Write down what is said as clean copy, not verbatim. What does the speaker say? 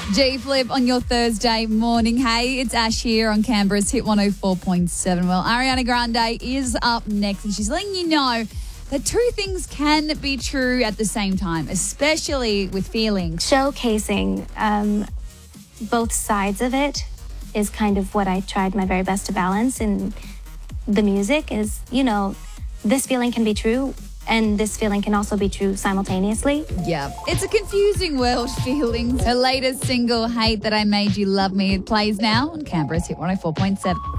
G Flip on your Thursday morning. Hey, it's Ash here on Canberra's Hit 104.7. Well, Ariana Grande is up next and she's letting you know that two things can be true at the same time, especially with feelings. Showcasing both sides of it is kind of what I tried my very best to balance. And the music is, this feeling can be true and this feeling can also be true simultaneously. Yeah, it's a confusing world, feelings. Her latest single, Hate That I Made You Love Me, it plays now on Canberra's Hit 104.7.